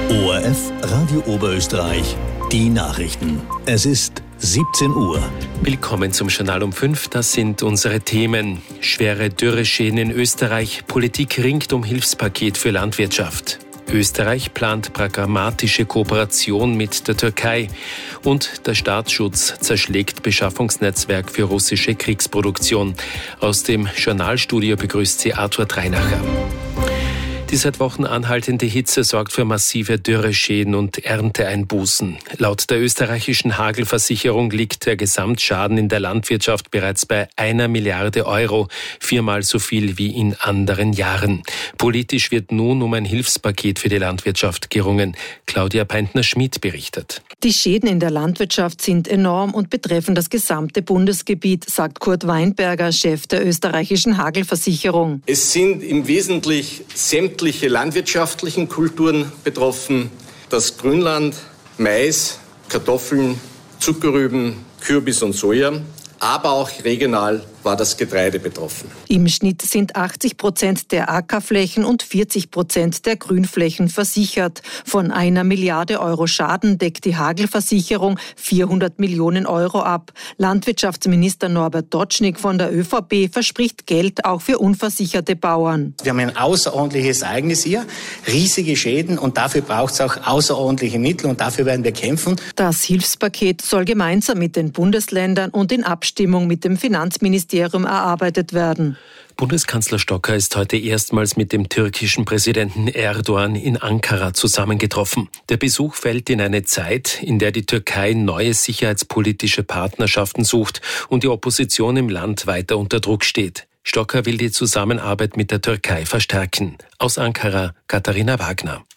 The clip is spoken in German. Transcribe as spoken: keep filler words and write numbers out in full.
O R F Radio Oberösterreich, die Nachrichten. Es ist siebzehn Uhr. Willkommen zum Journal um fünf, das sind unsere Themen. Schwere Dürreschäden in Österreich, Politik ringt um Hilfspaket für Landwirtschaft. Österreich plant pragmatische Kooperation mit der Türkei und der Staatsschutz zerschlägt Beschaffungsnetzwerk für russische Kriegsproduktion. Aus dem Journalstudio begrüßt sie Arthur Dreinacher. Die seit Wochen anhaltende Hitze sorgt für massive Dürreschäden und Ernteeinbußen. Laut der österreichischen Hagelversicherung liegt der Gesamtschaden in der Landwirtschaft bereits bei einer Milliarde Euro, viermal so viel wie in anderen Jahren. Politisch wird nun um ein Hilfspaket für die Landwirtschaft gerungen. Claudia Peintner-Schmid berichtet. Die Schäden in der Landwirtschaft sind enorm und betreffen das gesamte Bundesgebiet, sagt Kurt Weinberger, Chef der österreichischen Hagelversicherung. Es sind im Wesentlichen sämtliche landwirtschaftlichen Kulturen betroffen. Das Grünland, Mais, Kartoffeln, Zuckerrüben, Kürbis und Soja. Aber auch regional war das Getreide betroffen. Im Schnitt sind achtzig Prozent der Ackerflächen und vierzig Prozent der Grünflächen versichert. Von einer Milliarde Euro Schaden deckt die Hagelversicherung vierhundert Millionen Euro ab. Landwirtschaftsminister Norbert Dotschnig von der ÖVP verspricht Geld auch für unversicherte Bauern. Wir haben ein außerordentliches Ereignis hier, riesige Schäden und dafür braucht es auch außerordentliche Mittel und dafür werden wir kämpfen. Das Hilfspaket soll gemeinsam mit den Bundesländern und in Abstimmung mit dem Finanzministerium erarbeitet werden. Bundeskanzler Stocker ist heute erstmals mit dem türkischen Präsidenten Erdoğan in Ankara zusammengetroffen. Der Besuch fällt in eine Zeit, in der die Türkei neue sicherheitspolitische Partnerschaften sucht und die Opposition im Land weiter unter Druck steht. Stocker will die Zusammenarbeit mit der Türkei verstärken. Aus Ankara, Katharina Wagner.